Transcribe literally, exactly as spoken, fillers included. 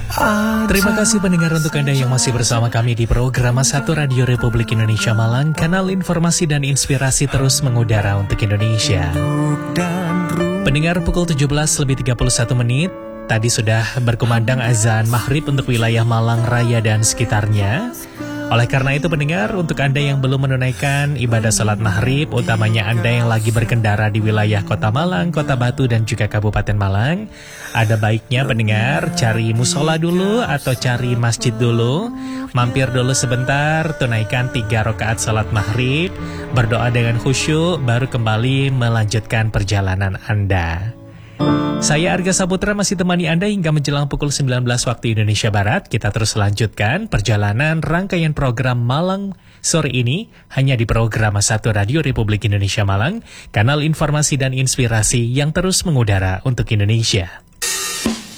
Terima kasih pendengar untuk Anda yang masih bersama kami di program satu Radio Republik Indonesia Malang, kanal informasi dan inspirasi terus mengudara untuk Indonesia. Pendengar, pukul tujuh belas lebih tiga puluh satu menit, tadi sudah berkumandang azan maghrib untuk wilayah Malang Raya dan sekitarnya. Oleh karena itu pendengar, untuk Anda yang belum menunaikan ibadah salat maghrib, utamanya Anda yang lagi berkendara di wilayah Kota Malang, Kota Batu, dan juga Kabupaten Malang, ada baiknya pendengar cari musola dulu atau cari masjid dulu, mampir dulu sebentar, tunaikan tiga rakaat salat maghrib, berdoa dengan khusyuk, baru kembali melanjutkan perjalanan Anda. Saya Arga Saputra masih temani Anda hingga menjelang pukul sembilan belas waktu Indonesia Barat. Kita terus lanjutkan perjalanan rangkaian program Malang sore ini hanya di program satu Radio Republik Indonesia Malang, kanal informasi dan inspirasi yang terus mengudara untuk Indonesia.